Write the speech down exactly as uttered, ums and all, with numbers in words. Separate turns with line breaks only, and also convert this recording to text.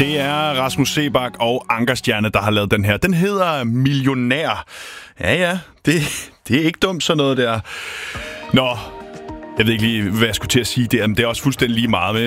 Det er Rasmus Seebach og Ankerstjerne, der har lavet den her. Den hedder Millionær. Ja, ja, det, det er ikke dumt sådan noget der. Nå, jeg ved ikke lige, hvad jeg skulle til at sige der, men det er også fuldstændig lige meget med.